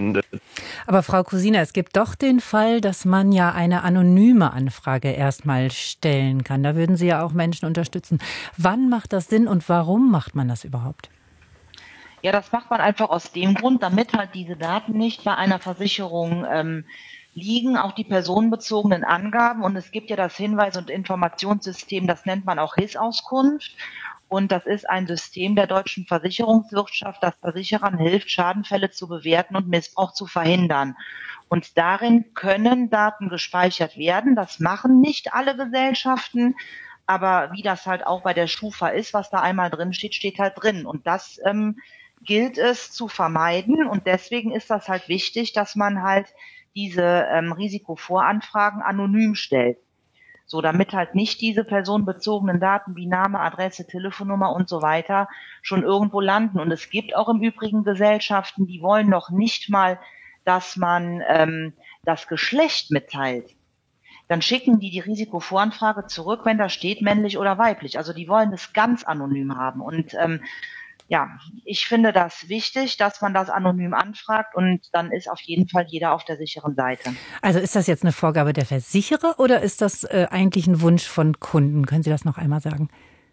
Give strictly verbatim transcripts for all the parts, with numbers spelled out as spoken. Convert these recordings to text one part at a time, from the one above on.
stattfindet. Aber Frau Kusina, es gibt doch den Fall, dass man ja eine anonyme Anfrage erstmal stellen kann. Da würden Sie ja auch Menschen unterstützen. Wann macht das Sinn und warum macht man das überhaupt? Ja, das macht man einfach aus dem Grund, damit halt diese Daten nicht bei einer Versicherung ähm, liegen, auch die personenbezogenen Angaben. Und es gibt ja das Hinweis- und Informationssystem, das nennt man auch H I S-Auskunft. Und das ist ein System der deutschen Versicherungswirtschaft, das Versicherern hilft, Schadenfälle zu bewerten und Missbrauch zu verhindern. Und darin können Daten gespeichert werden. Das machen nicht alle Gesellschaften. Aber wie das halt auch bei der Schufa ist, was da einmal drin steht, steht halt drin. Und das ähm, gilt es zu vermeiden. Und deswegen ist das halt wichtig, dass man halt diese ähm, Risikovoranfragen anonym stellt. So, damit halt nicht diese personenbezogenen Daten wie Name, Adresse, Telefonnummer und so weiter schon irgendwo landen. Und es gibt auch im Übrigen Gesellschaften, die wollen noch nicht mal, dass man ähm, das Geschlecht mitteilt. Dann schicken die die Risikovoranfrage zurück, wenn da steht männlich oder weiblich. Also die wollen das ganz anonym haben. Und ähm, ja, ich finde das wichtig, dass man das anonym anfragt und dann ist auf jeden Fall jeder auf der sicheren Seite. Also ist das jetzt eine Vorgabe der Versicherer oder ist das äh, eigentlich ein Wunsch von Kunden? Können Sie das noch einmal sagen?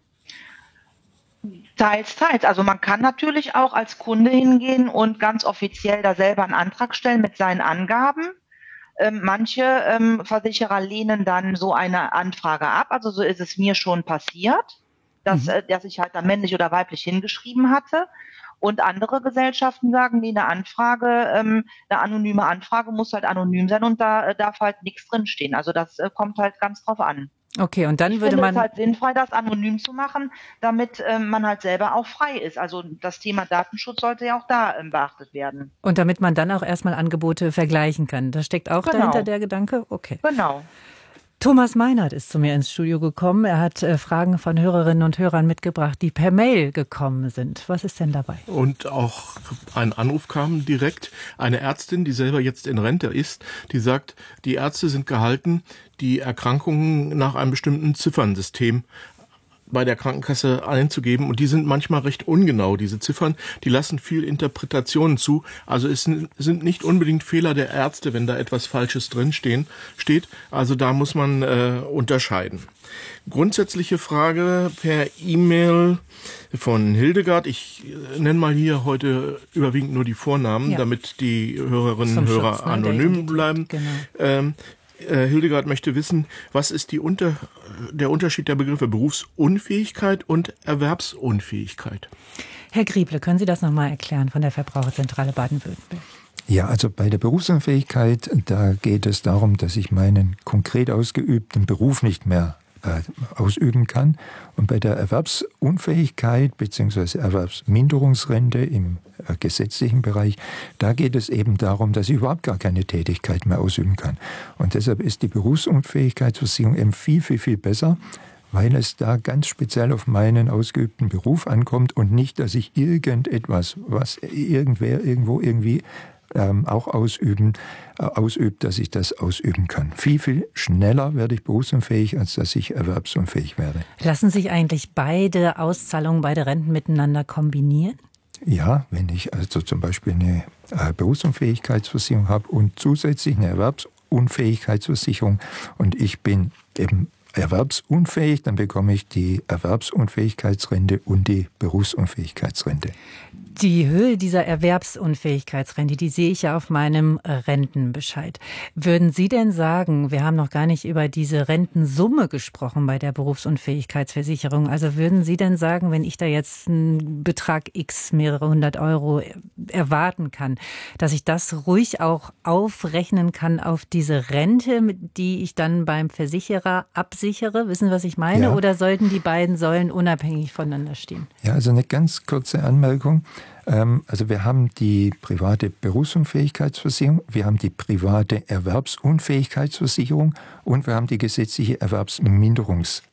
Teils, teils. Also man kann natürlich auch als Kunde hingehen und ganz offiziell da selber einen Antrag stellen mit seinen Angaben. Ähm, manche ähm, Versicherer lehnen dann so eine Anfrage ab. Also so ist es mir schon passiert, dass, mhm. äh, dass ich halt da männlich oder weiblich hingeschrieben hatte. Und andere Gesellschaften sagen, nee, eine Anfrage, ähm, eine anonyme Anfrage muss halt anonym sein und da äh, darf halt nichts drinstehen. Also das äh, kommt halt ganz drauf an. Okay, und dann ich würde finde man... es halt sinnvoll, das anonym zu machen, damit ähm, man halt selber auch frei ist. Also das Thema Datenschutz sollte ja auch da ähm, beachtet werden. Und damit man dann auch erstmal Angebote vergleichen kann. Da steckt auch genau. dahinter der Gedanke? Okay. Genau. Thomas Meinert ist zu mir ins Studio gekommen. Er hat äh, Fragen von Hörerinnen und Hörern mitgebracht, die per Mail gekommen sind. Was ist denn dabei? Und auch ein Anruf kam direkt. Eine Ärztin, die selber jetzt in Rente ist, die sagt, die Ärzte sind gehalten, die Erkrankungen nach einem bestimmten Ziffernsystem bei der Krankenkasse einzugeben. Und die sind manchmal recht ungenau, diese Ziffern. Die lassen viel Interpretationen zu. Also es sind nicht unbedingt Fehler der Ärzte, wenn da etwas Falsches drinstehen steht. Also da muss man äh, unterscheiden. Grundsätzliche Frage per E-Mail von Hildegard. Ich äh, nenne mal hier heute überwiegend nur die Vornamen, ja. damit die Hörerinnen und Hörer Schutz, ne, anonym bleiben. Genau. Ähm, Hildegard möchte wissen, was ist die Unter, der Unterschied der Begriffe Berufsunfähigkeit und Erwerbsunfähigkeit? Herr Grieble, können Sie das nochmal erklären von der Verbraucherzentrale Baden-Württemberg? Ja, also bei der Berufsunfähigkeit, da geht es darum, dass ich meinen konkret ausgeübten Beruf nicht mehr äh, ausüben kann. Und bei der Erwerbsunfähigkeit bzw. Erwerbsminderungsrente im äh, gesetzlichen Bereich, da geht es eben darum, dass ich überhaupt gar keine Tätigkeit mehr ausüben kann. Und deshalb ist die Berufsunfähigkeitsversicherung eben viel, viel, viel besser, weil es da ganz speziell auf meinen ausgeübten Beruf ankommt und nicht, dass ich irgendetwas, was irgendwer irgendwo irgendwie ähm, auch ausüben, äh, ausübt, dass ich das ausüben kann. Viel, viel schneller werde ich berufsunfähig, als dass ich erwerbsunfähig werde. Lassen sich eigentlich beide Auszahlungen, beide Renten miteinander kombinieren? Ja, wenn ich also zum Beispiel eine äh, Berufsunfähigkeitsversicherung habe und zusätzlich eine Erwerbsunfähigkeitsversicherung und ich bin eben erwerbsunfähig, dann bekomme ich die Erwerbsunfähigkeitsrente und die Berufsunfähigkeitsrente. Die Höhe dieser Erwerbsunfähigkeitsrente, die sehe ich ja auf meinem Rentenbescheid. Würden Sie denn sagen, wir haben noch gar nicht über diese Rentensumme gesprochen bei der Berufsunfähigkeitsversicherung, also würden Sie denn sagen, wenn ich da jetzt einen Betrag X, mehrere hundert Euro erwarten kann, dass ich das ruhig auch aufrechnen kann auf diese Rente, die ich dann beim Versicherer absichere? Wissen Sie, was ich meine? Ja. Oder sollten die beiden Säulen unabhängig voneinander stehen? Ja, also eine ganz kurze Anmerkung. Also wir haben die private Berufsunfähigkeitsversicherung, wir haben die private Erwerbsunfähigkeitsversicherung und wir haben die gesetzliche Erwerbsminderungsrente.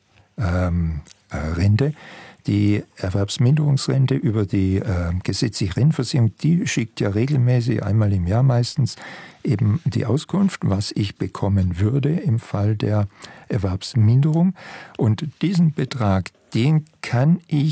Die Erwerbsminderungsrente über die äh, gesetzliche Rentenversicherung, die schickt ja regelmäßig, einmal im Jahr meistens, eben die Auskunft, was ich bekommen würde im Fall der Erwerbsminderung. Und diesen Betrag, den kann ich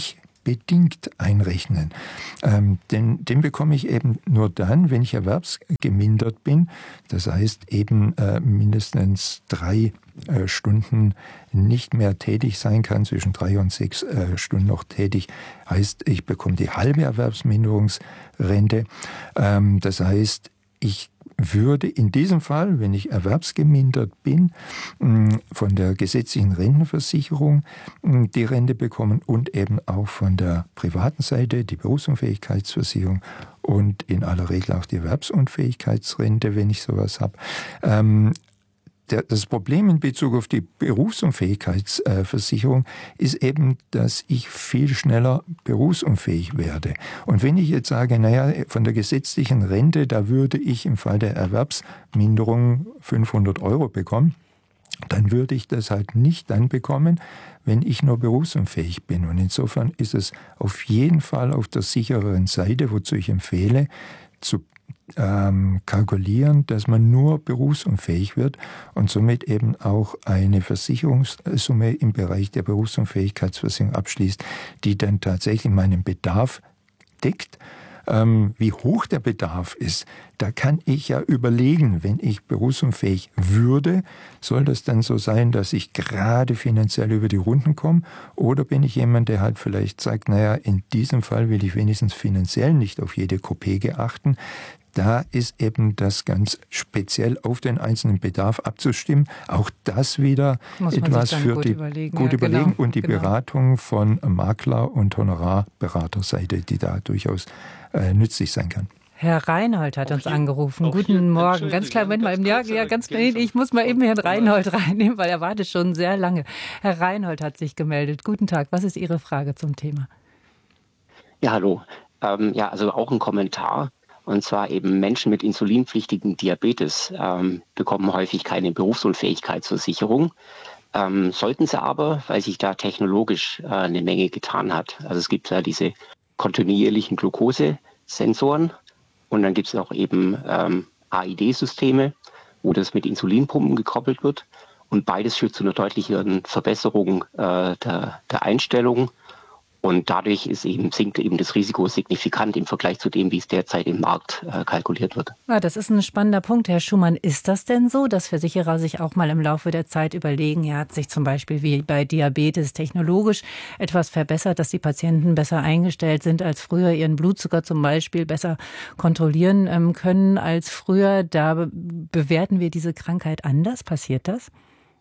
bedingt einrechnen. Ähm, denn den bekomme ich eben nur dann, wenn ich erwerbsgemindert bin. Das heißt eben äh, mindestens drei äh, Stunden nicht mehr tätig sein kann, zwischen drei und sechs äh, Stunden noch tätig. Heißt, ich bekomme die halbe Erwerbsminderungsrente. Ähm, das heißt, ich würde in diesem Fall, wenn ich erwerbsgemindert bin, von der gesetzlichen Rentenversicherung die Rente bekommen und eben auch von der privaten Seite die Berufsunfähigkeitsversicherung und in aller Regel auch die Erwerbsunfähigkeitsrente, wenn ich sowas habe. Ähm, Das Problem in Bezug auf die Berufsunfähigkeitsversicherung ist eben, dass ich viel schneller berufsunfähig werde. Und wenn ich jetzt sage, naja, von der gesetzlichen Rente, da würde ich im Fall der Erwerbsminderung fünfhundert Euro bekommen, dann würde ich das halt nicht dann bekommen, wenn ich nur berufsunfähig bin. Und insofern ist es auf jeden Fall auf der sichereren Seite, wozu ich empfehle, zu Ähm, kalkulieren, dass man nur berufsunfähig wird und somit eben auch eine Versicherungssumme im Bereich der Berufsunfähigkeitsversicherung abschließt, die dann tatsächlich meinen Bedarf deckt. Ähm, wie hoch der Bedarf ist, da kann ich ja überlegen, wenn ich berufsunfähig würde, soll das dann so sein, dass ich gerade finanziell über die Runden komme, oder bin ich jemand, der halt vielleicht sagt, naja, in diesem Fall will ich wenigstens finanziell nicht auf jede Kopeke achten. Da ist eben das ganz speziell auf den einzelnen Bedarf abzustimmen. Auch das wieder etwas für gut die überlegen. gut Ja, überlegen genau, und die genau. Beratung von Makler- und Honorarberaterseite, die da durchaus äh, nützlich sein kann. Herr Reinhold hat Auf uns je- angerufen. auf Guten je- Morgen. Ganz kleinen Moment mal. Entschuldigung, Ja, ganz kurz, ja, aber ganz gerne schnell. Ich muss mal eben Herrn von- von- Reinhold reinnehmen, weil er wartet schon sehr lange. Herr Reinhold hat sich gemeldet. Guten Tag. Was ist Ihre Frage zum Thema? Ja, hallo. Ähm, ja, also auch ein Kommentar. Und zwar eben Menschen mit insulinpflichtigem Diabetes ähm, bekommen häufig keine Berufsunfähigkeitsversicherung. Ähm, sollten sie aber, weil sich da technologisch äh, eine Menge getan hat. Also es gibt ja diese kontinuierlichen Glukosesensoren und dann gibt es auch eben ähm, A I D-Systeme, wo das mit Insulinpumpen gekoppelt wird. Und beides führt zu einer deutlicheren Verbesserung äh, der, der Einstellung. Und dadurch ist eben, sinkt eben das Risiko signifikant im Vergleich zu dem, wie es derzeit im Markt äh, kalkuliert wird. Ja, das ist ein spannender Punkt, Herr Schumann. Ist das denn so, dass Versicherer sich auch mal im Laufe der Zeit überlegen, ja, hat sich zum Beispiel wie bei Diabetes technologisch etwas verbessert, dass die Patienten besser eingestellt sind als früher, ihren Blutzucker zum Beispiel besser kontrollieren ähm, können als früher? Da be- bewerten wir diese Krankheit anders. Passiert das?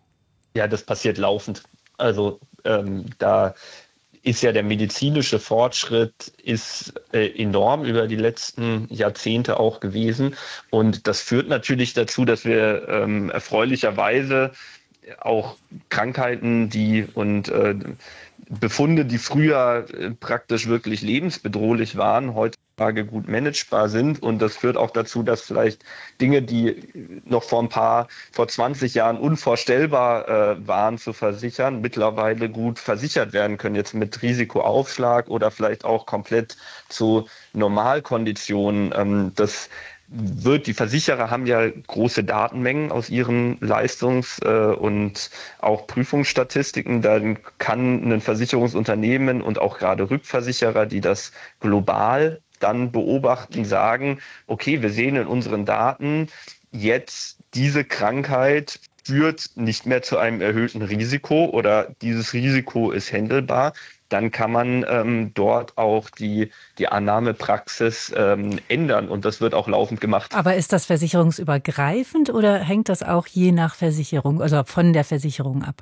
Ja, das passiert laufend. Also ähm, da ist ja der medizinische Fortschritt ist äh, enorm über die letzten Jahrzehnte auch gewesen. Und das führt natürlich dazu, dass wir ähm, erfreulicherweise auch Krankheiten, die und äh, Befunde, die früher äh, praktisch wirklich lebensbedrohlich waren, heutzutage gut managebar sind. Und das führt auch dazu, dass vielleicht Dinge, die noch vor ein paar, vor zwanzig Jahren unvorstellbar äh, waren zu versichern, mittlerweile gut versichert werden können, jetzt mit Risikoaufschlag oder vielleicht auch komplett zu Normalkonditionen. Ähm, das wird, die Versicherer haben ja große Datenmengen aus ihren Leistungs- äh, und auch Prüfungsstatistiken. Dann kann ein Versicherungsunternehmen und auch gerade Rückversicherer, die das global dann beobachten, sagen, okay, wir sehen in unseren Daten jetzt, diese Krankheit führt nicht mehr zu einem erhöhten Risiko oder dieses Risiko ist handelbar. Dann kann man ähm, dort auch die, die Annahmepraxis ähm, ändern und das wird auch laufend gemacht. Aber ist das versicherungsübergreifend oder hängt das auch je nach Versicherung, also von der Versicherung ab?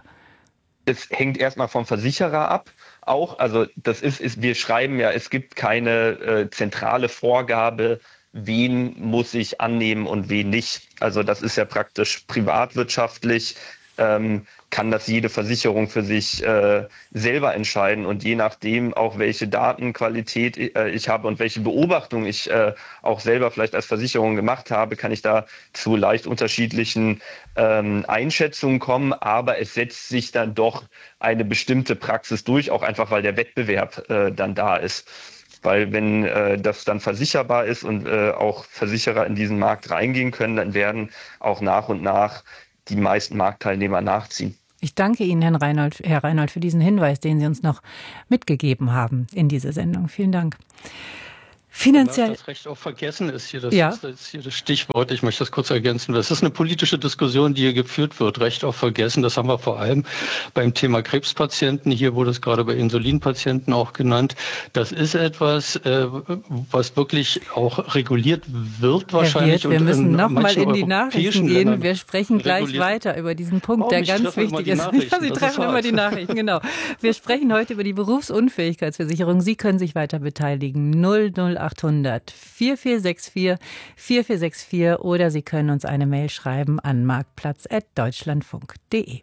Es hängt erstmal vom Versicherer ab. Auch, also das ist, ist wir schreiben ja, es gibt keine äh, zentrale Vorgabe, wen muss ich annehmen und wen nicht. Also das ist ja praktisch privatwirtschaftlich. Ähm, kann das jede Versicherung für sich äh, selber entscheiden und je nachdem auch welche Datenqualität äh, ich habe und welche Beobachtung ich äh, auch selber vielleicht als Versicherung gemacht habe, kann ich da zu leicht unterschiedlichen ähm, Einschätzungen kommen, aber es setzt sich dann doch eine bestimmte Praxis durch, auch einfach weil der Wettbewerb äh, dann da ist. Weil wenn äh, das dann versicherbar ist und äh, auch Versicherer in diesen Markt reingehen können, dann werden auch nach und nach die meisten Marktteilnehmer nachziehen. Ich danke Ihnen, Herrn Reinhold, Herr Reinhold, für diesen Hinweis, den Sie uns noch mitgegeben haben in diese Sendung. Vielen Dank. Finanziell. Das Recht auf Vergessen ist hier, das, ja. ist, das ist hier das Stichwort. Ich möchte das kurz ergänzen. Das ist eine politische Diskussion, die hier geführt wird. Recht auf Vergessen, das haben wir vor allem beim Thema Krebspatienten. Hier wurde es gerade bei Insulinpatienten auch genannt. Das ist etwas, äh, was wirklich auch reguliert wird wahrscheinlich. Herr Wirth, wir müssen nochmal in die Nachrichten gehen. Ländern wir sprechen gleich weiter über diesen Punkt, oh, der ganz wichtig ist. Ja, Sie treffen immer die Nachrichten, genau. Wir sprechen heute über die Berufsunfähigkeitsversicherung. Sie können sich weiter beteiligen. null null achthundert vier vier sechs vier vier vier sechs vier oder Sie können uns eine Mail schreiben an marktplatz at deutschlandfunk punkt de.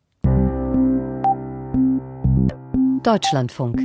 Deutschlandfunk.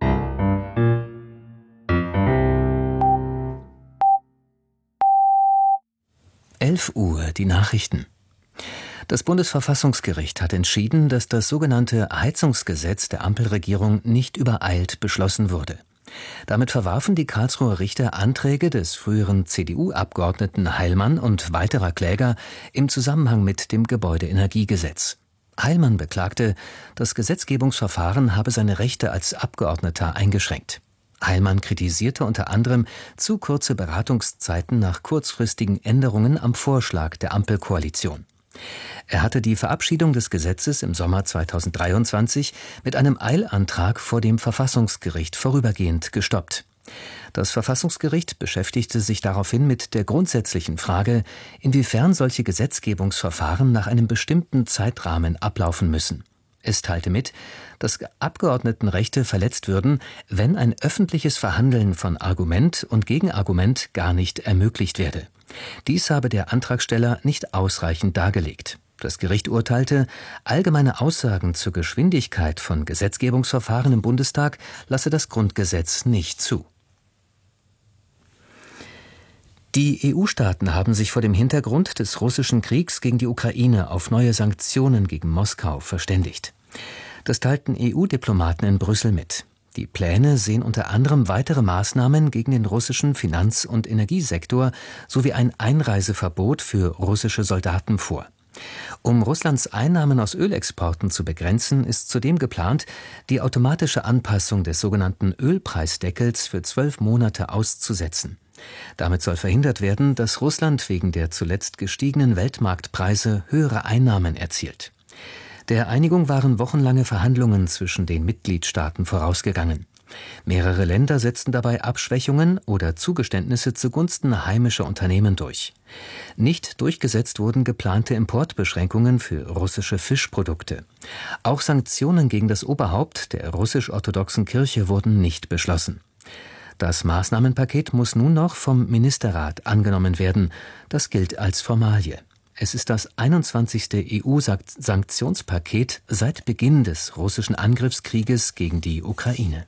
elf Uhr, die Nachrichten. Das Bundesverfassungsgericht hat entschieden, dass das sogenannte Heizungsgesetz der Ampelregierung nicht übereilt beschlossen wurde. Damit verwarfen die Karlsruher Richter Anträge des früheren C D U-Abgeordneten Heilmann und weiterer Kläger im Zusammenhang mit dem Gebäudeenergiegesetz. Heilmann beklagte, das Gesetzgebungsverfahren habe seine Rechte als Abgeordneter eingeschränkt. Heilmann kritisierte unter anderem zu kurze Beratungszeiten nach kurzfristigen Änderungen am Vorschlag der Ampelkoalition. Er hatte die Verabschiedung des Gesetzes im Sommer zweitausenddreiundzwanzig mit einem Eilantrag vor dem Verfassungsgericht vorübergehend gestoppt. Das Verfassungsgericht beschäftigte sich daraufhin mit der grundsätzlichen Frage, inwiefern solche Gesetzgebungsverfahren nach einem bestimmten Zeitrahmen ablaufen müssen. Es teilte mit, dass Abgeordnetenrechte verletzt würden, wenn ein öffentliches Verhandeln von Argument und Gegenargument gar nicht ermöglicht werde. Dies habe der Antragsteller nicht ausreichend dargelegt. Das Gericht urteilte, allgemeine Aussagen zur Geschwindigkeit von Gesetzgebungsverfahren im Bundestag lasse das Grundgesetz nicht zu. Die E U-Staaten haben sich vor dem Hintergrund des russischen Kriegs gegen die Ukraine auf neue Sanktionen gegen Moskau verständigt. Das teilten E U-Diplomaten in Brüssel mit. Die Pläne sehen unter anderem weitere Maßnahmen gegen den russischen Finanz- und Energiesektor sowie ein Einreiseverbot für russische Soldaten vor. Um Russlands Einnahmen aus Ölexporten zu begrenzen, ist zudem geplant, die automatische Anpassung des sogenannten Ölpreisdeckels für zwölf Monate auszusetzen. Damit soll verhindert werden, dass Russland wegen der zuletzt gestiegenen Weltmarktpreise höhere Einnahmen erzielt. Der Einigung waren wochenlange Verhandlungen zwischen den Mitgliedstaaten vorausgegangen. Mehrere Länder setzten dabei Abschwächungen oder Zugeständnisse zugunsten heimischer Unternehmen durch. Nicht durchgesetzt wurden geplante Importbeschränkungen für russische Fischprodukte. Auch Sanktionen gegen das Oberhaupt der russisch-orthodoxen Kirche wurden nicht beschlossen. Das Maßnahmenpaket muss nun noch vom Ministerrat angenommen werden. Das gilt als Formalie. Es ist das einundzwanzigste E U-Sanktionspaket seit Beginn des russischen Angriffskrieges gegen die Ukraine.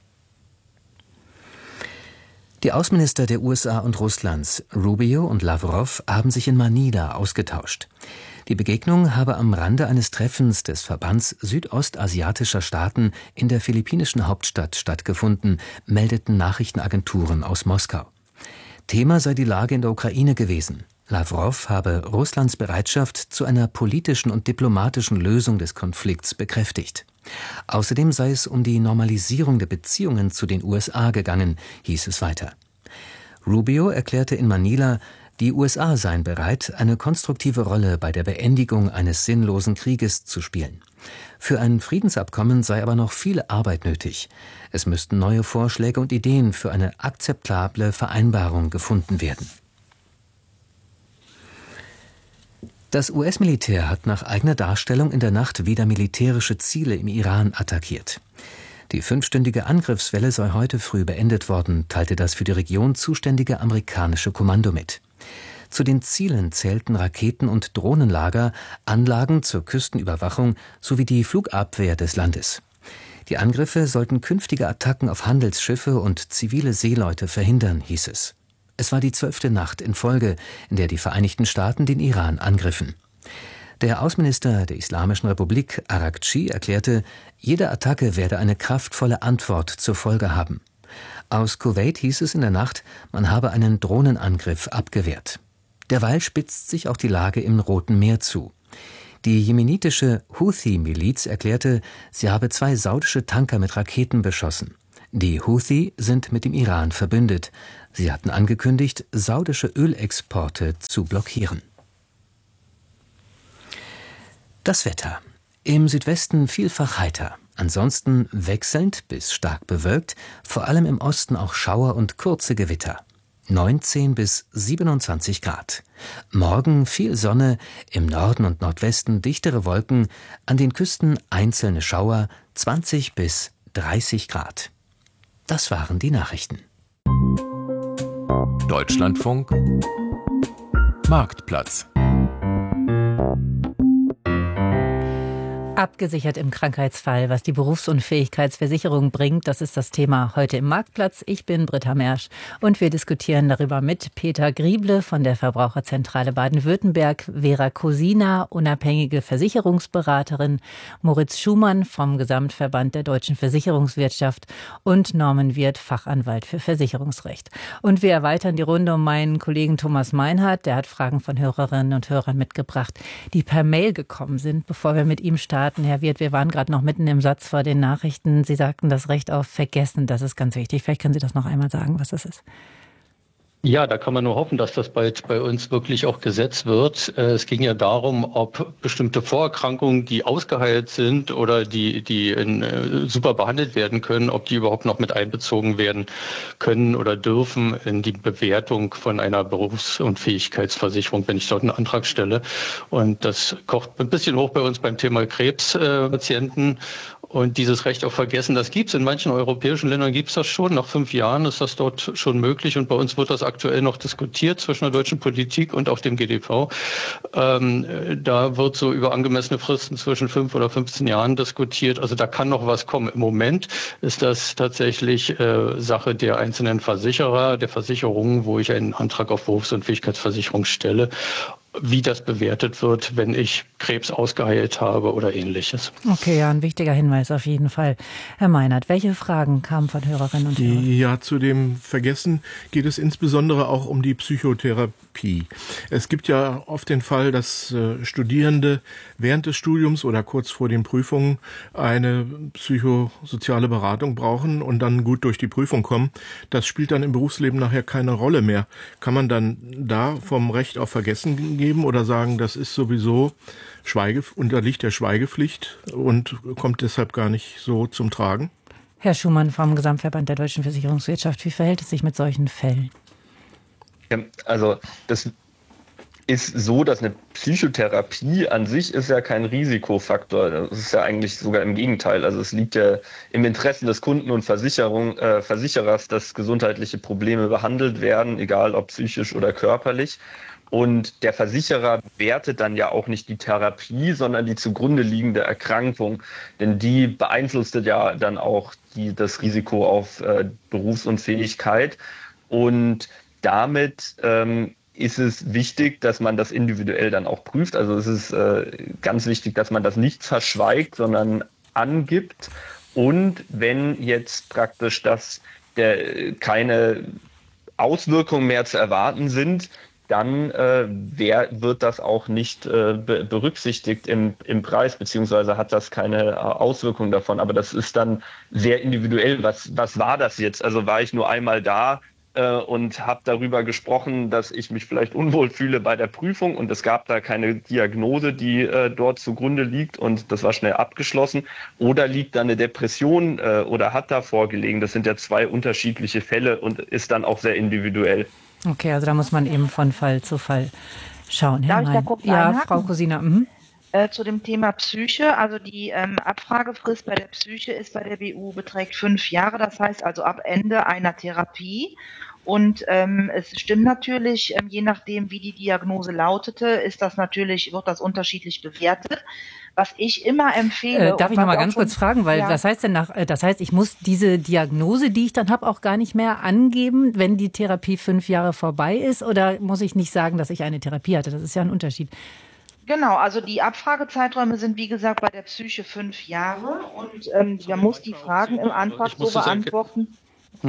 Die Außenminister der U S A und Russlands, Rubio und Lavrov, haben sich in Manila ausgetauscht. Die Begegnung habe am Rande eines Treffens des Verbands südostasiatischer Staaten in der philippinischen Hauptstadt stattgefunden, meldeten Nachrichtenagenturen aus Moskau. Thema sei die Lage in der Ukraine gewesen. Lavrov habe Russlands Bereitschaft zu einer politischen und diplomatischen Lösung des Konflikts bekräftigt. Außerdem sei es um die Normalisierung der Beziehungen zu den U S A gegangen, hieß es weiter. Rubio erklärte in Manila, die U S A seien bereit, eine konstruktive Rolle bei der Beendigung eines sinnlosen Krieges zu spielen. Für ein Friedensabkommen sei aber noch viel Arbeit nötig. Es müssten neue Vorschläge und Ideen für eine akzeptable Vereinbarung gefunden werden. Das U S-Militär hat nach eigener Darstellung in der Nacht wieder militärische Ziele im Iran attackiert. Die fünfstündige Angriffswelle sei heute früh beendet worden, teilte das für die Region zuständige amerikanische Kommando mit. Zu den Zielen zählten Raketen- und Drohnenlager, Anlagen zur Küstenüberwachung sowie die Flugabwehr des Landes. Die Angriffe sollten künftige Attacken auf Handelsschiffe und zivile Seeleute verhindern, hieß es. Es war die zwölfte Nacht in Folge, in der die Vereinigten Staaten den Iran angriffen. Der Außenminister der Islamischen Republik, Araghchi, erklärte, jede Attacke werde eine kraftvolle Antwort zur Folge haben. Aus Kuwait hieß es in der Nacht, man habe einen Drohnenangriff abgewehrt. Derweil spitzt sich auch die Lage im Roten Meer zu. Die jemenitische Houthi-Miliz erklärte, sie habe zwei saudische Tanker mit Raketen beschossen. Die Houthi sind mit dem Iran verbündet. Sie hatten angekündigt, saudische Ölexporte zu blockieren. Das Wetter. Im Südwesten vielfach heiter. Ansonsten wechselnd bis stark bewölkt, vor allem im Osten auch Schauer und kurze Gewitter. neunzehn bis siebenundzwanzig Grad. Morgen viel Sonne, im Norden und Nordwesten dichtere Wolken, an den Küsten einzelne Schauer, zwanzig bis dreißig Grad. Das waren die Nachrichten. Deutschlandfunk Marktplatz. Abgesichert im Krankheitsfall, was die Berufsunfähigkeitsversicherung bringt, das ist das Thema heute im Marktplatz. Ich bin Britta Mersch und wir diskutieren darüber mit Peter Grieble von der Verbraucherzentrale Baden-Württemberg, Vera Kosina, unabhängige Versicherungsberaterin, Moritz Schumann vom Gesamtverband der deutschen Versicherungswirtschaft und Norman Wirth, Fachanwalt für Versicherungsrecht. Und wir erweitern die Runde um meinen Kollegen Thomas Meinhardt, der hat Fragen von Hörerinnen und Hörern mitgebracht, die per Mail gekommen sind, bevor wir mit ihm starten. Herr Wirth, wir waren gerade noch mitten im Satz vor den Nachrichten. Sie sagten das Recht auf Vergessen, das ist ganz wichtig. Vielleicht können Sie das noch einmal sagen, was das ist. Ja, da kann man nur hoffen, dass das bald bei uns wirklich auch Gesetz wird. Es ging ja darum, ob bestimmte Vorerkrankungen, die ausgeheilt sind oder die, die in, äh, super behandelt werden können, ob die überhaupt noch mit einbezogen werden können oder dürfen in die Bewertung von einer Berufsunfähigkeitsversicherung, wenn ich dort einen Antrag stelle. Und das kocht ein bisschen hoch bei uns beim Thema Krebspatienten. Und dieses Recht auf Vergessen, das gibt es. In manchen europäischen Ländern gibt es das schon. Nach fünf Jahren ist das dort schon möglich. Und bei uns wird das aktuell noch diskutiert zwischen der deutschen Politik und auch dem G D V. Ähm, da wird so über angemessene Fristen zwischen fünf oder fünfzehn Jahren diskutiert. Also da kann noch was kommen. Im Moment ist das tatsächlich äh, Sache der einzelnen Versicherer, der Versicherungen, wo ich einen Antrag auf Berufsunfähigkeitsversicherung stelle, wie das bewertet wird, wenn ich Krebs ausgeheilt habe oder Ähnliches. Okay, ja, ein wichtiger Hinweis auf jeden Fall. Herr Meinhardt, welche Fragen kamen von Hörerinnen und Hörern? Ja, zu dem Vergessen geht es insbesondere auch um die Psychotherapie. Es gibt ja oft den Fall, dass äh, Studierende während des Studiums oder kurz vor den Prüfungen eine psychosoziale Beratung brauchen und dann gut durch die Prüfung kommen. Das spielt dann im Berufsleben nachher keine Rolle mehr. Kann man dann da vom Recht auf Vergessen geben oder sagen, das ist sowieso Schweige, unterliegt der Schweigepflicht und kommt deshalb gar nicht so zum Tragen? Herr Schumann vom Gesamtverband der deutschen Versicherungswirtschaft, wie verhält es sich mit solchen Fällen? Ja, also das ist so, dass eine Psychotherapie an sich ist ja kein Risikofaktor. Das ist ja eigentlich sogar im Gegenteil. Also es liegt ja im Interesse des Kunden und Versicherung, äh, Versicherers, dass gesundheitliche Probleme behandelt werden, egal ob psychisch oder körperlich. Und der Versicherer wertet dann ja auch nicht die Therapie, sondern die zugrunde liegende Erkrankung. Denn die beeinflusst ja dann auch die, das Risiko auf äh, Berufsunfähigkeit. Und damit ähm, ist es wichtig, dass man das individuell dann auch prüft. Also es ist äh, ganz wichtig, dass man das nicht verschweigt, sondern angibt. Und wenn jetzt praktisch das der, keine Auswirkungen mehr zu erwarten sind, dann äh, wer, wird das auch nicht äh, be- berücksichtigt im, im Preis, beziehungsweise hat das keine äh, Auswirkungen davon. Aber das ist dann sehr individuell. Was, was war das jetzt? Also war ich nur einmal da äh, und habe darüber gesprochen, dass ich mich vielleicht unwohl fühle bei der Prüfung und es gab da keine Diagnose, die äh, dort zugrunde liegt und das war schnell abgeschlossen. Oder liegt da eine Depression äh, oder hat da vorgelegen? Das sind ja zwei unterschiedliche Fälle und ist dann auch sehr individuell. Okay, also da muss man eben von Fall zu Fall schauen. Darf ich da kurz Ja, einhaken? Frau Kosina. Mhm. Äh, zu dem Thema Psyche, also die ähm, Abfragefrist bei der Psyche ist bei der B U beträgt fünf Jahre, das heißt also ab Ende einer Therapie. Und ähm, es stimmt natürlich, ähm, je nachdem, wie die Diagnose lautete, ist das natürlich, wird das unterschiedlich bewertet. Was ich immer empfehle. Äh, darf ich noch mal ganz kurz fragen, weil ja. was heißt denn nach, das heißt, ich muss diese Diagnose, die ich dann habe, auch gar nicht mehr angeben, wenn die Therapie fünf Jahre vorbei ist? Oder muss ich nicht sagen, dass ich eine Therapie hatte? Das ist ja ein Unterschied. Genau, also die Abfragezeiträume sind wie gesagt bei der Psyche fünf Jahre und ähm, man muss die Fragen im Antrag so beantworten. Mhm.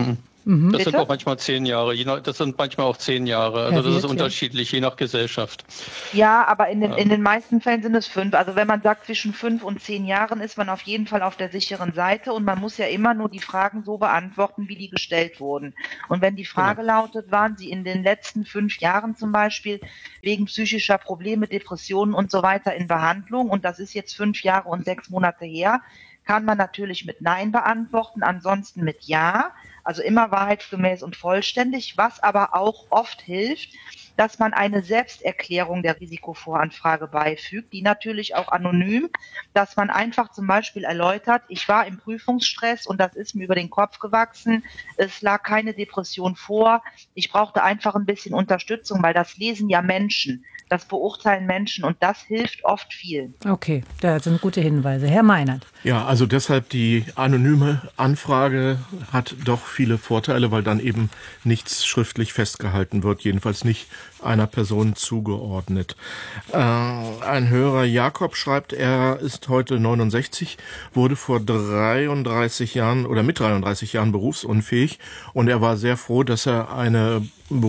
Mhm. Das Bitte? sind auch manchmal zehn Jahre. Je nach, das sind manchmal auch zehn Jahre. Also ja, das ist ja. unterschiedlich, je nach Gesellschaft. Ja, aber in den, Ja. in den meisten Fällen sind es fünf. Also wenn man sagt, zwischen fünf und zehn Jahren ist man auf jeden Fall auf der sicheren Seite und man muss ja immer nur die Fragen so beantworten, wie die gestellt wurden. Und wenn die Frage genau. lautet, waren Sie in den letzten fünf Jahren zum Beispiel wegen psychischer Probleme, Depressionen und so weiter in Behandlung und das ist jetzt fünf Jahre und sechs Monate her, kann man natürlich mit Nein beantworten, ansonsten mit Ja. Also immer wahrheitsgemäß und vollständig, was aber auch oft hilft, dass man eine Selbsterklärung der Risikovoranfrage beifügt, die natürlich auch anonym, dass man einfach zum Beispiel erläutert, ich war im Prüfungsstress und das ist mir über den Kopf gewachsen, es lag keine Depression vor, ich brauchte einfach ein bisschen Unterstützung, weil das lesen ja Menschen, das beurteilen Menschen und das hilft oft vielen. Okay, das sind gute Hinweise. Herr Meinert. Ja, also deshalb die anonyme Anfrage hat doch viele Vorteile, weil dann eben nichts schriftlich festgehalten wird, jedenfalls nicht einer Person zugeordnet. Äh, ein Hörer Jakob schreibt, er ist heute neunundsechzig, wurde vor dreiunddreißig Jahren oder mit dreiunddreißig Jahren berufsunfähig und er war sehr froh, dass er eine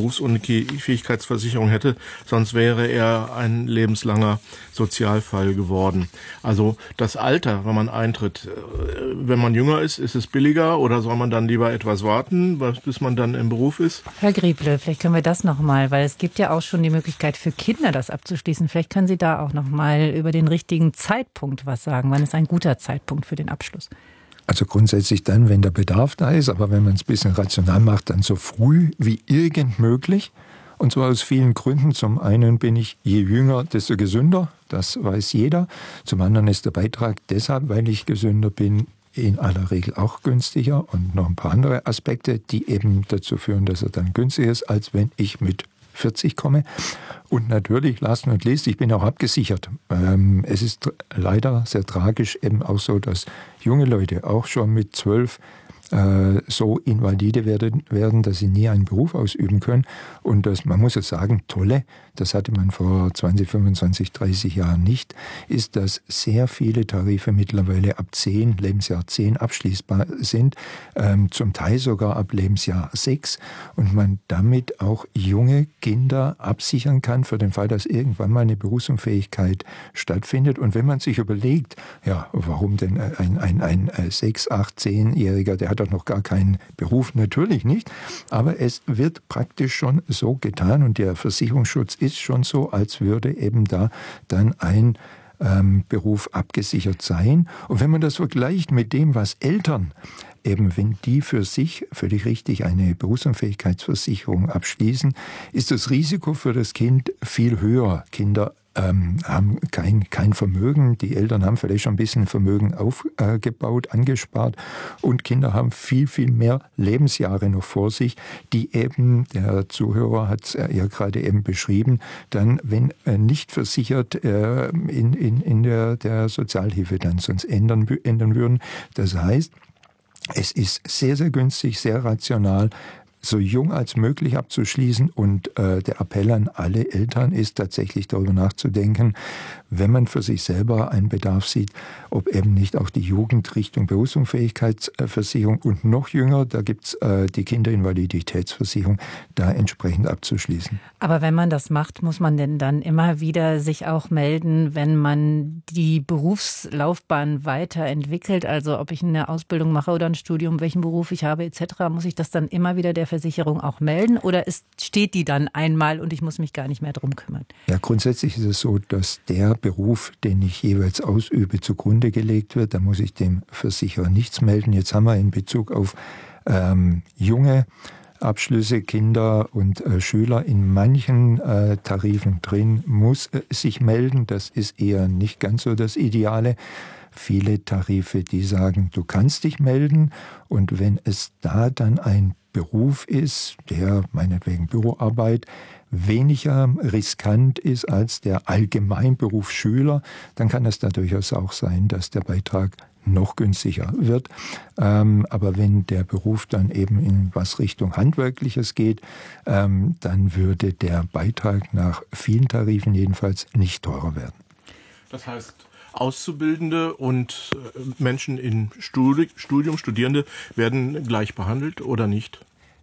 Berufsunfähigkeitsversicherung hätte, sonst wäre er ein lebenslanger Sozialfall geworden. Also das Alter, wenn man eintritt, wenn man jünger ist, ist es billiger oder soll man dann lieber etwas warten, bis man dann im Beruf ist? Herr Grieble, vielleicht können wir das nochmal, weil es gibt ja auch schon die Möglichkeit für Kinder, das abzuschließen. Vielleicht können Sie da auch nochmal über den richtigen Zeitpunkt was sagen. Wann ist ein guter Zeitpunkt für den Abschluss? Also grundsätzlich dann, wenn der Bedarf da ist, aber wenn man es ein bisschen rational macht, dann so früh wie irgend möglich. Und zwar aus vielen Gründen. Zum einen bin ich, je jünger, desto gesünder. Das weiß jeder. Zum anderen ist der Beitrag deshalb, weil ich gesünder bin, in aller Regel auch günstiger. Und noch ein paar andere Aspekte, die eben dazu führen, dass er dann günstiger ist, als wenn ich mit vierzig komme. Und natürlich, last not least, ich bin auch abgesichert. Ähm, es ist leider sehr tragisch eben auch so, dass junge Leute auch schon mit zwölf äh, so invalide werden, werden, dass sie nie einen Beruf ausüben können. Und das, man muss ja sagen, tolle, das hatte man vor zwanzig, fünfundzwanzig, dreißig Jahren nicht, ist, dass sehr viele Tarife mittlerweile ab zehn, Lebensjahr zehn abschließbar sind, ähm, zum Teil sogar ab Lebensjahr sechs und man damit auch junge Kinder absichern kann für den Fall, dass irgendwann mal eine Berufsunfähigkeit stattfindet. Und wenn man sich überlegt, ja, warum denn ein, ein, ein, ein sechs-, acht-, zehnjähriger, der hat doch noch gar keinen Beruf, natürlich nicht, aber es wird praktisch schon so getan und der Versicherungsschutz ist schon so, als würde eben da dann ein ähm, Beruf abgesichert sein. Und wenn man das vergleicht mit dem, was Eltern eben, wenn die für sich völlig richtig eine Berufsunfähigkeitsversicherung abschließen, ist das Risiko für das Kind viel höher. Kinder ähm, haben kein, kein Vermögen, die Eltern haben vielleicht schon ein bisschen Vermögen aufgebaut, äh, angespart und Kinder haben viel, viel mehr Lebensjahre noch vor sich, die eben, der Zuhörer hat es ja gerade eben beschrieben, dann, wenn äh, nicht versichert, äh, in, in, in der, der Sozialhilfe dann sonst ändern, ändern würden. Das heißt, es ist sehr, sehr günstig, sehr rational, so jung als möglich abzuschließen. Und äh, der Appell an alle Eltern ist tatsächlich darüber nachzudenken, wenn man für sich selber einen Bedarf sieht, ob eben nicht auch die Jugend Richtung Berufsunfähigkeitsversicherung und noch jünger, da gibt's äh, die Kinderinvaliditätsversicherung, da entsprechend abzuschließen. Aber wenn man das macht, muss man denn dann immer wieder sich auch melden, wenn man die Berufslaufbahn weiterentwickelt, also ob ich eine Ausbildung mache oder ein Studium, welchen Beruf ich habe et cetera, muss ich das dann immer wieder der Versicherung auch melden oder ist, steht die dann einmal und ich muss mich gar nicht mehr drum kümmern? Ja, grundsätzlich ist es so, dass der Beruf, den ich jeweils ausübe, zugrunde gelegt wird. Da muss ich dem Versicherer nichts melden. Jetzt haben wir in Bezug auf ähm, junge Abschlüsse, Kinder und äh, Schüler in manchen äh, Tarifen drin, muss äh, sich melden. Das ist eher nicht ganz so das Ideale. Viele Tarife, die sagen, du kannst dich melden und wenn es da dann ein Beruf ist, der meinetwegen Büroarbeit weniger riskant ist als der Allgemeinberuf Schüler, dann kann es da durchaus auch sein, dass der Beitrag noch günstiger wird. Ähm, aber wenn der Beruf dann eben in was Richtung Handwerkliches geht, ähm, dann würde der Beitrag nach vielen Tarifen jedenfalls nicht teurer werden. Das heißt, Auszubildende und Menschen in Studium, Studierende werden gleich behandelt oder nicht?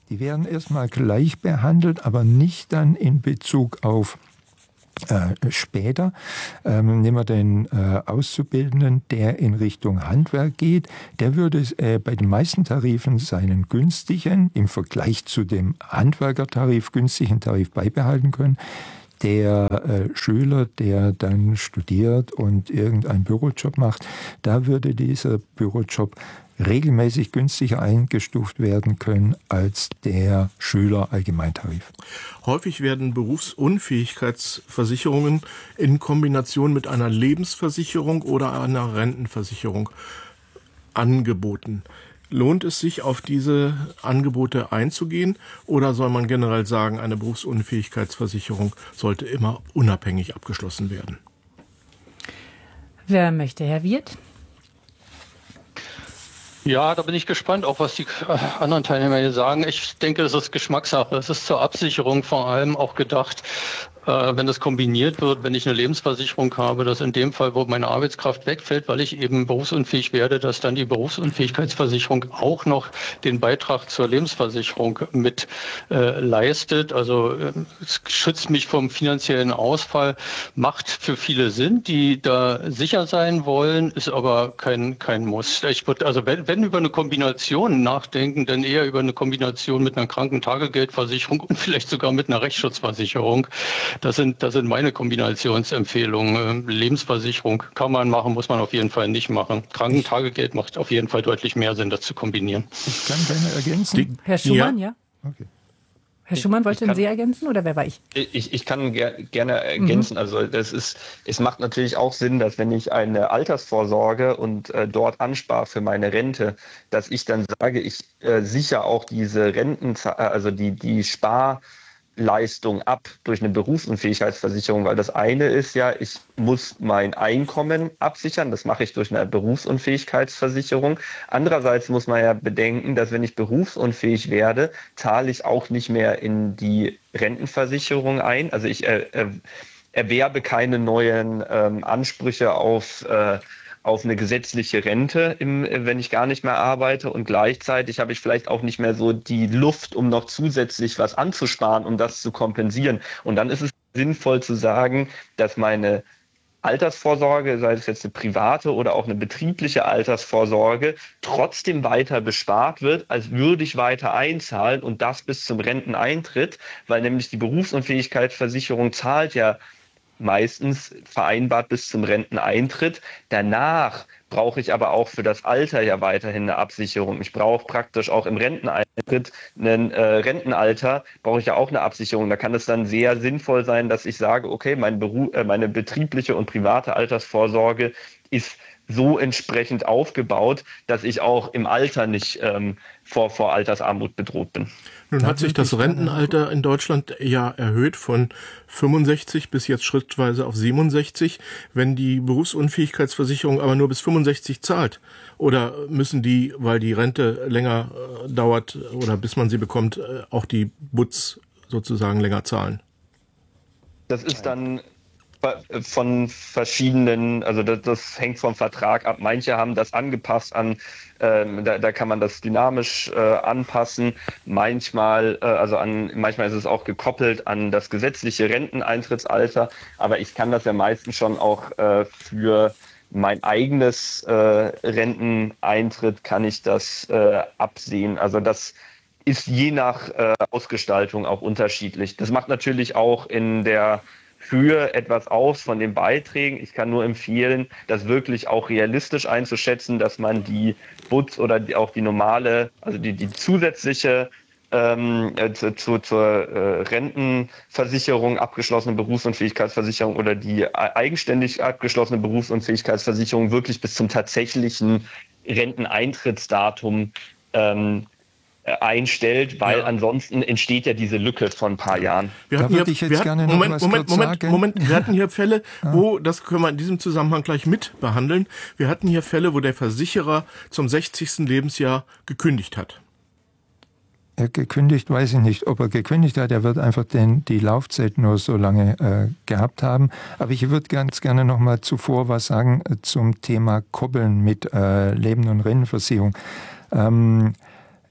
Die werden erstmal gleich behandelt, aber nicht dann in Bezug auf Äh, später. Ähm, nehmen wir den äh, Auszubildenden, der in Richtung Handwerk geht. Der würde äh, bei den meisten Tarifen seinen günstigen, im Vergleich zu dem Handwerkertarif, günstigen Tarif beibehalten können. Der äh, Schüler, der dann studiert und irgendeinen Bürojob macht, da würde dieser Bürojob regelmäßig günstiger eingestuft werden können als der Schüler Allgemeintarif. Häufig werden Berufsunfähigkeitsversicherungen in Kombination mit einer Lebensversicherung oder einer Rentenversicherung angeboten. Lohnt es sich, auf diese Angebote einzugehen, oder soll man generell sagen, eine Berufsunfähigkeitsversicherung sollte immer unabhängig abgeschlossen werden? Wer möchte, Herr Wirth? Ja, da bin ich gespannt, auch was die anderen Teilnehmer hier sagen. Ich denke, es ist Geschmackssache. Es ist zur Absicherung vor allem auch gedacht, äh, wenn das kombiniert wird, wenn ich eine Lebensversicherung habe, dass in dem Fall, wo meine Arbeitskraft wegfällt, weil ich eben berufsunfähig werde, dass dann die Berufsunfähigkeitsversicherung auch noch den Beitrag zur Lebensversicherung mit äh, leistet. Also äh, es schützt mich vom finanziellen Ausfall, macht für viele Sinn, die da sicher sein wollen, ist aber kein kein Muss. Ich würde also wenn, wenn über eine Kombination nachdenken, dann eher über eine Kombination mit einer Krankentagegeldversicherung und vielleicht sogar mit einer Rechtsschutzversicherung. Das sind, das sind meine Kombinationsempfehlungen. Lebensversicherung kann man machen, muss man auf jeden Fall nicht machen. Krankentagegeld macht auf jeden Fall deutlich mehr Sinn, das zu kombinieren. Ich kann gerne ergänzen. Die, Herr Schumann, ja? ja? Okay. Herr Schumann, wollten Sie ergänzen oder wer war ich? Ich, ich kann ger gerne ergänzen. Mhm. Also das ist, es macht natürlich auch Sinn, dass wenn ich eine Altersvorsorge und äh, dort anspare für meine Rente, dass ich dann sage, ich äh, sichere auch diese Renten, also die, die Spar Leistung ab durch eine Berufsunfähigkeitsversicherung, weil das eine ist ja, ich muss mein Einkommen absichern, das mache ich durch eine Berufsunfähigkeitsversicherung. Andererseits muss man ja bedenken, dass wenn ich berufsunfähig werde, zahle ich auch nicht mehr in die Rentenversicherung ein. Also ich äh, äh, erwerbe keine neuen ähm, Ansprüche auf äh, auf eine gesetzliche Rente, im, wenn ich gar nicht mehr arbeite, und gleichzeitig habe ich vielleicht auch nicht mehr so die Luft, um noch zusätzlich was anzusparen, um das zu kompensieren. Und dann ist es sinnvoll zu sagen, dass meine Altersvorsorge, sei es jetzt eine private oder auch eine betriebliche Altersvorsorge, trotzdem weiter bespart wird, als würde ich weiter einzahlen, und das bis zum Renteneintritt, weil nämlich die Berufsunfähigkeitsversicherung zahlt ja meistens vereinbart bis zum Renteneintritt. Danach brauche ich aber auch für das Alter ja weiterhin eine Absicherung. Ich brauche praktisch auch im Renteneintritt, ein äh, Rentenalter, brauche ich ja auch eine Absicherung. Da kann es dann sehr sinnvoll sein, dass ich sage, okay, mein Beruf, äh, meine betriebliche und private Altersvorsorge ist so entsprechend aufgebaut, dass ich auch im Alter nicht ähm, vor, vor Altersarmut bedroht bin. Nun hat sich das Rentenalter in Deutschland ja erhöht von fünfundsechzig bis jetzt schrittweise auf siebenundsechzig. Wenn die Berufsunfähigkeitsversicherung aber nur bis fünfundsechzig zahlt, oder müssen die, weil die Rente länger äh, dauert oder bis man sie bekommt, äh, auch die B U Z sozusagen länger zahlen? Das ist dann von verschiedenen, also das, das hängt vom Vertrag ab. Manche haben das angepasst an, ähm, da, da kann man das dynamisch äh, anpassen. Manchmal, äh, also an, manchmal ist es auch gekoppelt an das gesetzliche Renteneintrittsalter. Aber ich kann das ja meistens schon auch äh, für mein eigenes äh, Renteneintritt kann ich das äh, absehen. Also das ist je nach äh, Ausgestaltung auch unterschiedlich. Das macht natürlich auch in der Höhe etwas aus von den Beiträgen. Ich kann nur empfehlen, das wirklich auch realistisch einzuschätzen, dass man die B U Z oder die, auch die normale, also die, die zusätzliche ähm, zu, zu, zur äh, Rentenversicherung abgeschlossene Berufsunfähigkeitsversicherung oder die eigenständig abgeschlossene Berufsunfähigkeitsversicherung wirklich bis zum tatsächlichen Renteneintrittsdatum ähm, einstellt, weil ja. ansonsten entsteht ja diese Lücke von ein paar Jahren. Wir hatten hier, ich jetzt wir hatten, gerne noch Moment, was Moment, Moment, sagen. Moment, wir hatten hier Fälle, wo, das können wir in diesem Zusammenhang gleich mit behandeln, wir hatten hier Fälle, wo der Versicherer zum sechzigsten Lebensjahr gekündigt hat. Er gekündigt, weiß ich nicht, ob er gekündigt hat, er wird einfach den, die Laufzeit nur so lange äh, gehabt haben. Aber ich würde ganz gerne noch mal zuvor was sagen äh, zum Thema Koppeln mit äh, Leben- und Rentenversicherung. Ähm,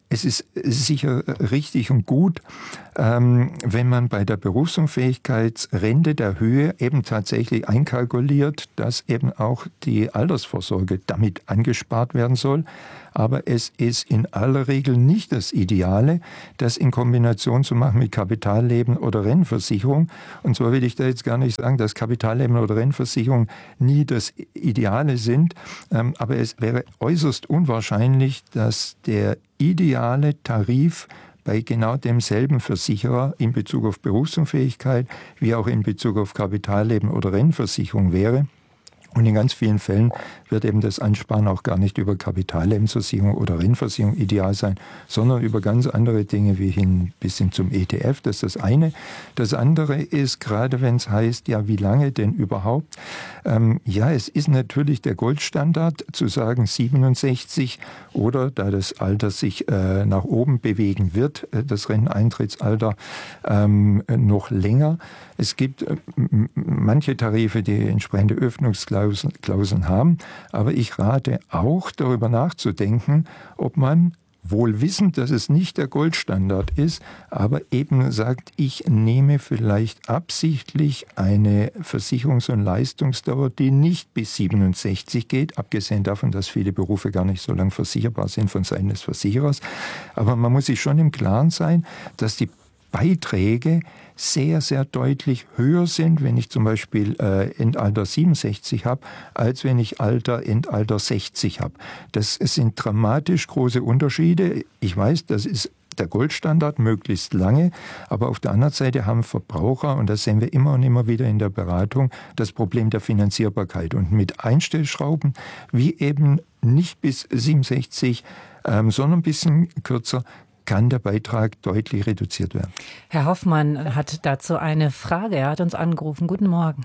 es ist sicher richtig und gut, ähm, wenn man bei der Berufsunfähigkeitsrente der Höhe eben tatsächlich einkalkuliert, dass eben auch die Altersvorsorge damit angespart werden soll. Aber es ist in aller Regel nicht das Ideale, das in Kombination zu machen mit Kapitalleben oder Rentenversicherung. Und zwar will ich da jetzt gar nicht sagen, dass Kapitalleben oder Rentenversicherung nie das Ideale sind. Ähm, aber es wäre äußerst unwahrscheinlich, dass der ideale Tarif bei genau demselben Versicherer in Bezug auf Berufsunfähigkeit wie auch in Bezug auf Kapitalleben oder Rentenversicherung wäre. Und in ganz vielen Fällen wird eben das Ansparen auch gar nicht über Kapitallebensversicherung oder Rentenversicherung ideal sein, sondern über ganz andere Dinge wie hin bis hin zum E T F. Das ist das eine. Das andere ist, gerade wenn es heißt, ja, wie lange denn überhaupt? Ähm, ja, es ist natürlich der Goldstandard zu sagen siebenundsechzig oder, da das Alter sich äh, nach oben bewegen wird, äh, das Renteneintrittsalter ähm, noch länger. Es gibt äh, manche Tarife, die entsprechende Öffnungsklauseln haben, aber ich rate auch, darüber nachzudenken, ob man wohl wissend, dass es nicht der Goldstandard ist, aber eben sagt, ich nehme vielleicht absichtlich eine Versicherungs- und Leistungsdauer, die nicht bis siebenundsechzig geht, abgesehen davon, dass viele Berufe gar nicht so lang versicherbar sind von Seiten des Versicherers. Aber man muss sich schon im Klaren sein, dass die Beiträge sehr, sehr deutlich höher sind, wenn ich zum Beispiel äh, Endalter siebenundsechzig habe, als wenn ich Alter Endalter sechzig habe. Das sind dramatisch große Unterschiede. Ich weiß, das ist der Goldstandard, möglichst lange. Aber auf der anderen Seite haben Verbraucher, und das sehen wir immer und immer wieder in der Beratung, das Problem der Finanzierbarkeit. Und mit Einstellschrauben, wie eben nicht bis siebenundsechzig, ähm, sondern ein bisschen kürzer, kann der Beitrag deutlich reduziert werden. Herr Hoffmann hat dazu eine Frage. Er hat uns angerufen. Guten Morgen.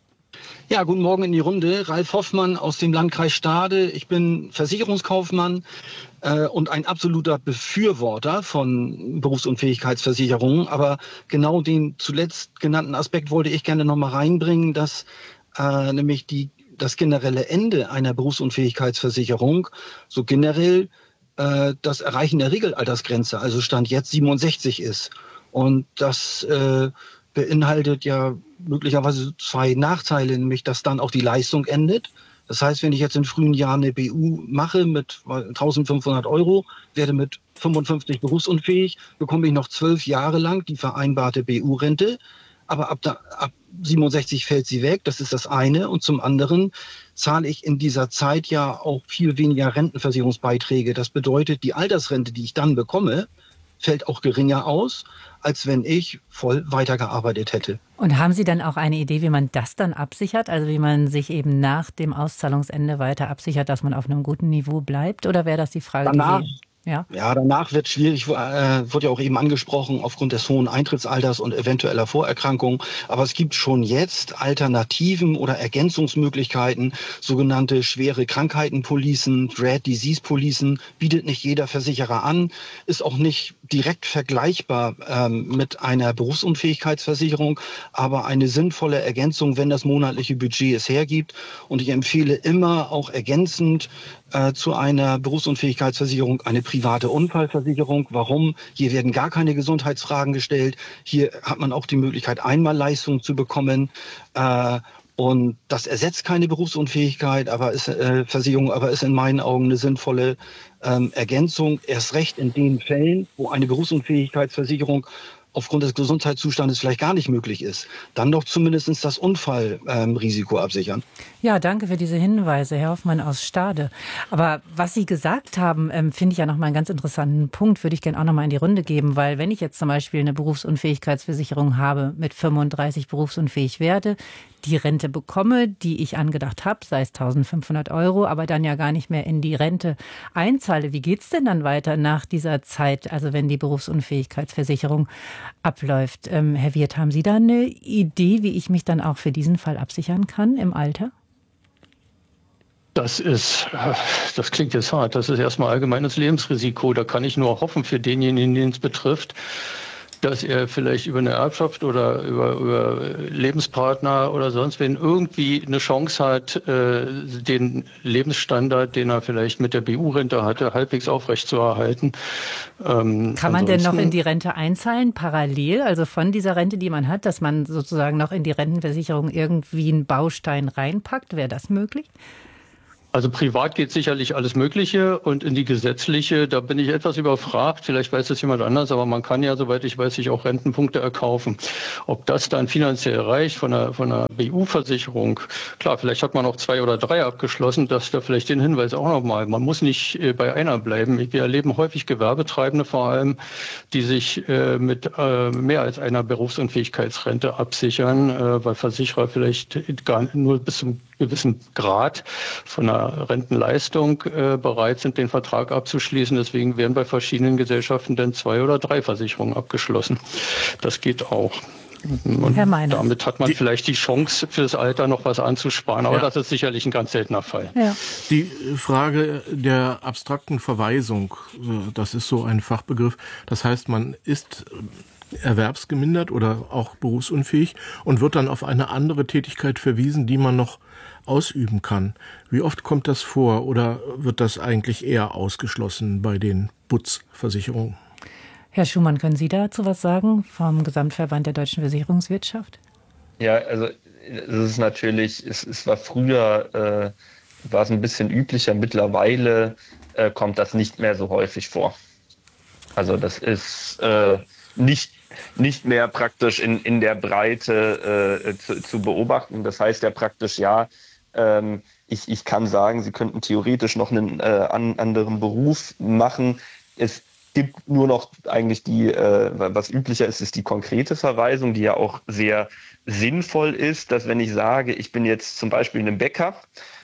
Ja, guten Morgen in die Runde. Ralf Hoffmann aus dem Landkreis Stade. Ich bin Versicherungskaufmann äh, und ein absoluter Befürworter von Berufsunfähigkeitsversicherungen. Aber genau den zuletzt genannten Aspekt wollte ich gerne noch mal reinbringen, dass äh, nämlich die, das generelle Ende einer Berufsunfähigkeitsversicherung so generell das Erreichen der Regelaltersgrenze, also Stand jetzt siebenundsechzig ist. Und das äh, beinhaltet ja möglicherweise zwei Nachteile, nämlich dass dann auch die Leistung endet. Das heißt, wenn ich jetzt in frühen Jahren eine B U mache mit eintausendfünfhundert Euro, werde mit fünfundfünfzig berufsunfähig, bekomme ich noch zwölf Jahre lang die vereinbarte B U-Rente. Aber ab, da, ab siebenundsechzig fällt sie weg, das ist das eine. Und zum anderen zahle ich in dieser Zeit ja auch viel weniger Rentenversicherungsbeiträge. Das bedeutet, die Altersrente, die ich dann bekomme, fällt auch geringer aus, als wenn ich voll weitergearbeitet hätte. Und haben Sie dann auch eine Idee, wie man das dann absichert? Also wie man sich eben nach dem Auszahlungsende weiter absichert, dass man auf einem guten Niveau bleibt? Oder wäre das die Frage, Danach, die Sie... Ja. ja, danach wird schwierig, äh, wird ja auch eben angesprochen, aufgrund des hohen Eintrittsalters und eventueller Vorerkrankungen. Aber es gibt schon jetzt Alternativen oder Ergänzungsmöglichkeiten, sogenannte schwere Krankheitenpolicen, Rare Disease Policen, bietet nicht jeder Versicherer an, ist auch nicht direkt vergleichbar ähm, mit einer Berufsunfähigkeitsversicherung, aber eine sinnvolle Ergänzung, wenn das monatliche Budget es hergibt. Und ich empfehle immer auch ergänzend äh, zu einer Berufsunfähigkeitsversicherung eine private Unfallversicherung. Warum? Hier werden gar keine Gesundheitsfragen gestellt. Hier hat man auch die Möglichkeit, Einmalleistungen zu bekommen. Äh, und das ersetzt keine Berufsunfähigkeit, aber ist äh, Versicherung, aber ist in meinen Augen eine sinnvolle ähm, Ergänzung. Erst recht in den Fällen, wo eine Berufsunfähigkeitsversicherung aufgrund des Gesundheitszustandes vielleicht gar nicht möglich ist, dann doch zumindest das Unfallrisiko ähm, absichern. Ja, danke für diese Hinweise, Herr Hoffmann aus Stade. Aber was Sie gesagt haben, ähm, finde ich ja nochmal einen ganz interessanten Punkt, würde ich gerne auch nochmal in die Runde geben, weil wenn ich jetzt zum Beispiel eine Berufsunfähigkeitsversicherung habe, mit fünfunddreißig berufsunfähig werde, die Rente bekomme, die ich angedacht habe, sei es eintausendfünfhundert Euro, aber dann ja gar nicht mehr in die Rente einzahle. Wie geht's denn dann weiter nach dieser Zeit, also wenn die Berufsunfähigkeitsversicherung abläuft? Ähm, Herr Wirth, haben Sie da eine Idee, wie ich mich dann auch für diesen Fall absichern kann im Alter? Das ist, das klingt jetzt hart, das ist erstmal allgemeines Lebensrisiko. Da kann ich nur hoffen für denjenigen, den es betrifft, dass er vielleicht über eine Erbschaft oder über, über Lebenspartner oder sonst wen irgendwie eine Chance hat, äh, den Lebensstandard, den er vielleicht mit der B U-Rente hatte, halbwegs aufrechtzuerhalten. Ähm, Kann man denn noch in die Rente einzahlen, parallel, also von dieser Rente, die man hat, dass man sozusagen noch in die Rentenversicherung irgendwie einen Baustein reinpackt? Wäre das möglich? Also privat geht sicherlich alles Mögliche und in die gesetzliche, da bin ich etwas überfragt. Vielleicht weiß das jemand anders, aber man kann ja, soweit ich weiß, sich auch Rentenpunkte erkaufen. Ob das dann finanziell reicht von einer, von einer B U-Versicherung, klar, vielleicht hat man auch zwei oder drei abgeschlossen, dass da vielleicht den Hinweis auch nochmal. Man muss nicht äh, bei einer bleiben. Wir erleben häufig Gewerbetreibende vor allem, die sich äh, mit äh, mehr als einer Berufsunfähigkeitsrente absichern, äh, weil Versicherer vielleicht gar nur bis zum gewissen Grad von einer Rentenleistung äh, bereit sind, den Vertrag abzuschließen. Deswegen werden bei verschiedenen Gesellschaften dann zwei oder drei Versicherungen abgeschlossen. Das geht auch. Und Herr Meiners. Damit hat man die, vielleicht die Chance, fürs Alter noch was anzusparen. Aber ja. das ist sicherlich ein ganz seltener Fall. Ja. Die Frage der abstrakten Verweisung, das ist so ein Fachbegriff. Das heißt, man ist erwerbsgemindert oder auch berufsunfähig und wird dann auf eine andere Tätigkeit verwiesen, die man noch ausüben kann. Wie oft kommt das vor oder wird das eigentlich eher ausgeschlossen bei den B U Z-Versicherungen? Herr Schumann, können Sie dazu was sagen vom Gesamtverband der deutschen Versicherungswirtschaft? Ja, also es ist natürlich, es, es war früher, äh, war es ein bisschen üblicher, mittlerweile äh, kommt das nicht mehr so häufig vor. Also das ist äh, nicht nicht mehr praktisch in, in der Breite äh, zu, zu beobachten. Das heißt ja praktisch, ja, ähm, ich, ich kann sagen, Sie könnten theoretisch noch einen äh, an, anderen Beruf machen. Es gibt nur noch eigentlich die, äh, was üblicher ist, ist die konkrete Verweisung, die ja auch sehr sinnvoll ist, dass wenn ich sage, ich bin jetzt zum Beispiel ein Bäcker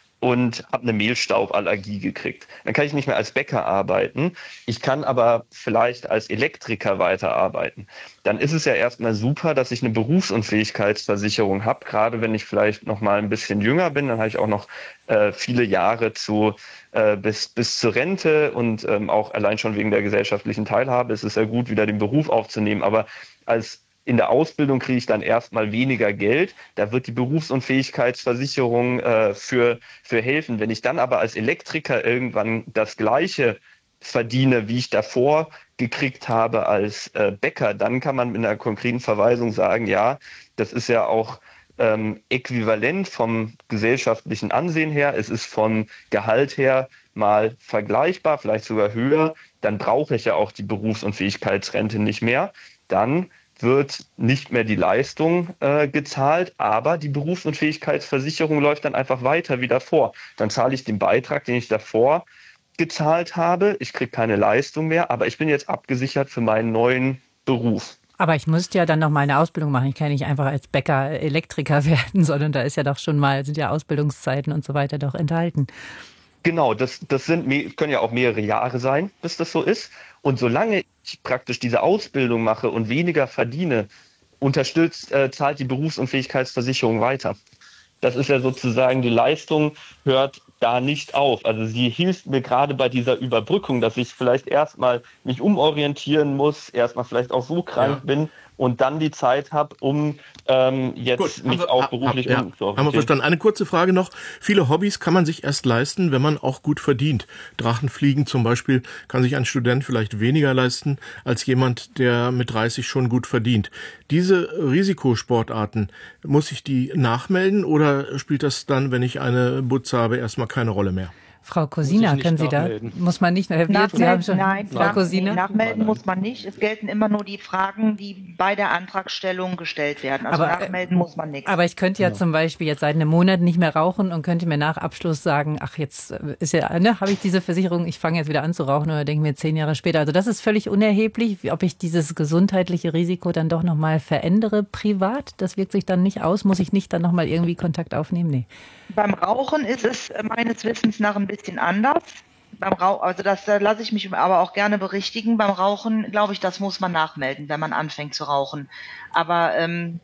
und habe eine Mehlstauballergie gekriegt. Dann kann ich nicht mehr als Bäcker arbeiten. Ich kann aber vielleicht als Elektriker weiterarbeiten. Dann ist es ja erstmal super, dass ich eine Berufsunfähigkeitsversicherung habe. Gerade wenn ich vielleicht noch mal ein bisschen jünger bin, dann habe ich auch noch äh, viele Jahre zu äh, bis bis zur Rente und ähm, auch allein schon wegen der gesellschaftlichen Teilhabe ist es ja gut, wieder den Beruf aufzunehmen. Aber als in der Ausbildung kriege ich dann erstmal weniger Geld. Da wird die Berufsunfähigkeitsversicherung äh, für, für helfen. Wenn ich dann aber als Elektriker irgendwann das Gleiche verdiene, wie ich davor gekriegt habe als äh, Bäcker, dann kann man mit einer konkreten Verweisung sagen, ja, das ist ja auch ähm, äquivalent vom gesellschaftlichen Ansehen her. Es ist vom Gehalt her mal vergleichbar, vielleicht sogar höher. Dann brauche ich ja auch die Berufsunfähigkeitsrente nicht mehr. Dann wird nicht mehr die Leistung äh, gezahlt, aber die Berufsunfähigkeitsversicherung läuft dann einfach weiter wie davor. Dann zahle ich den Beitrag, den ich davor gezahlt habe. Ich kriege keine Leistung mehr, aber ich bin jetzt abgesichert für meinen neuen Beruf. Aber ich müsste ja dann noch mal eine Ausbildung machen. Ich kann nicht einfach als Bäcker Elektriker werden, sondern da ist ja doch schon mal, sind ja Ausbildungszeiten und so weiter doch enthalten. Genau, das, das sind, können ja auch mehrere Jahre sein, bis das so ist. Und solange ich praktisch diese Ausbildung mache und weniger verdiene, unterstützt, äh, zahlt die Berufsunfähigkeitsversicherung weiter. Das ist ja sozusagen, die Leistung hört da nicht auf. Also sie hilft mir gerade bei dieser Überbrückung, dass ich vielleicht erstmal mich umorientieren muss, erstmal vielleicht auch so krank ja. bin und dann die Zeit habe, um ähm, jetzt Gut, mich wir, auch beruflich hab, umzuorientieren. Ja, haben wir verstanden. Eine kurze Frage noch. Viele Hobbys kann man sich erst leisten, wenn man auch gut verdient. Drachenfliegen zum Beispiel kann sich ein Student vielleicht weniger leisten als jemand, der mit dreißig schon gut verdient. Diese Risikosportarten, muss ich die nachmelden oder spielt das dann, wenn ich eine B U Z habe, erstmal keine Rolle mehr? Frau Cousina, können Sie da? Muss man nicht mehr. Nachmelden, Sie haben schon, nein, Frau nach, Cousina? nachmelden muss man nicht. Es gelten immer nur die Fragen, die bei der Antragstellung gestellt werden. Also aber, nachmelden muss man nichts. Aber ich könnte ja, ja zum Beispiel jetzt seit einem Monat nicht mehr rauchen und könnte mir nach Abschluss sagen, ach jetzt ist ja, ne, habe ich diese Versicherung, ich fange jetzt wieder an zu rauchen oder denke mir zehn Jahre später. Also das ist völlig unerheblich, ob ich dieses gesundheitliche Risiko dann doch nochmal verändere privat. Das wirkt sich dann nicht aus. Muss ich nicht dann nochmal irgendwie Kontakt aufnehmen? Nee. Beim Rauchen ist es meines Wissens nach ein bisschen anders. Beim Rauch, also das da lasse ich mich aber auch gerne berichtigen. Beim Rauchen, glaube ich, das muss man nachmelden, wenn man anfängt zu rauchen. Aber ähm,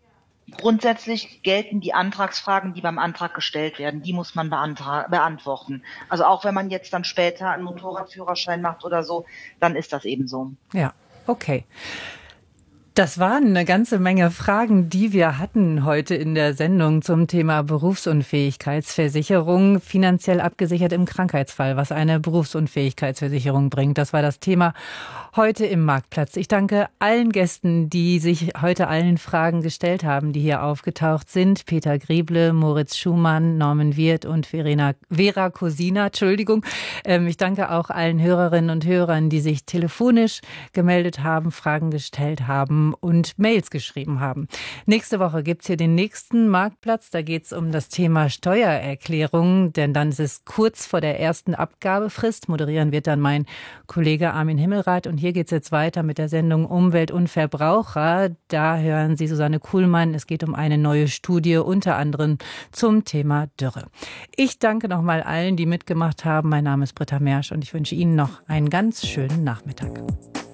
grundsätzlich gelten die Antragsfragen, die beim Antrag gestellt werden, die muss man beantra- beantworten. Also auch wenn man jetzt dann später einen Motorradführerschein macht oder so, dann ist das eben so. Ja, okay. Das waren eine ganze Menge Fragen, die wir hatten heute in der Sendung zum Thema Berufsunfähigkeitsversicherung, finanziell abgesichert im Krankheitsfall, was eine Berufsunfähigkeitsversicherung bringt. Das war das Thema heute im Marktplatz. Ich danke allen Gästen, die sich heute allen Fragen gestellt haben, die hier aufgetaucht sind. Peter Grieble, Moritz Schumann, Norman Wirth und Verena, Vera Cosina. Entschuldigung. Ich danke auch allen Hörerinnen und Hörern, die sich telefonisch gemeldet haben, Fragen gestellt haben und Mails geschrieben haben. Nächste Woche gibt's hier den nächsten Marktplatz. Da geht's um das Thema Steuererklärung, denn dann ist es kurz vor der ersten Abgabefrist. Moderieren wird dann mein Kollege Armin Himmelrath. Und hier geht's jetzt weiter mit der Sendung Umwelt und Verbraucher. Da hören Sie Susanne Kuhlmann. Es geht um eine neue Studie, unter anderem zum Thema Dürre. Ich danke nochmal allen, die mitgemacht haben. Mein Name ist Britta Mersch und ich wünsche Ihnen noch einen ganz schönen Nachmittag.